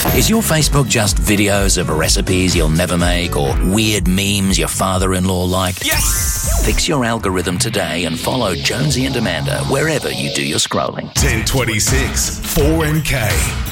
Is your Facebook just videos of recipes you'll never make or weird memes your father-in-law like? Yes! Fix your algorithm today and follow Jonesy and Amanda wherever you do your scrolling. 1026 4NK.